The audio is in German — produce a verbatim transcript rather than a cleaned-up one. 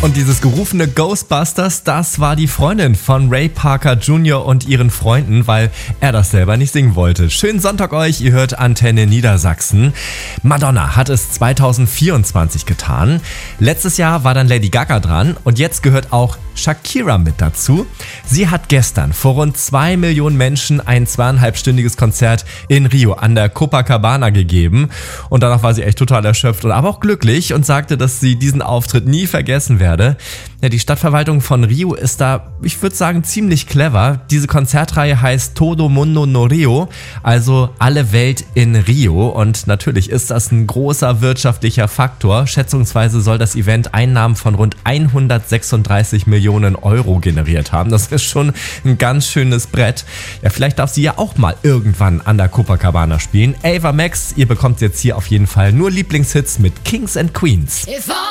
Und dieses gerufene Ghostbusters, das war die Freundin von Ray Parker Junior und ihren Freunden, weil er das selber nicht singen wollte. Schönen Sonntag euch, ihr hört Antenne Niedersachsen. Madonna hat es zwanzig vierundzwanzig getan. Letztes Jahr war dann Lady Gaga dran und jetzt gehört auch Shakira mit dazu. Sie hat gestern vor rund zwei Millionen Menschen ein zweieinhalbstündiges Konzert in Rio an der Copacabana gegeben. Und danach war sie echt total erschöpft und aber auch glücklich und sagte, dass sie diesen Auftritt nie vergessen werde. Ja, die Stadtverwaltung von Rio ist da, ich würde sagen, ziemlich clever. Diese Konzertreihe heißt Todo Mundo no Rio, also alle Welt in Rio. Und natürlich ist das ein großer wirtschaftlicher Faktor. Schätzungsweise soll das Event Einnahmen von rund hundertsechsunddreißig Millionen Euro generiert haben. Das ist schon ein ganz schönes Brett. Ja, vielleicht darf sie ja auch mal irgendwann an der Copacabana spielen. Ava Max, ihr bekommt jetzt hier auf jeden Fall nur Lieblingshits mit Kings and Queens.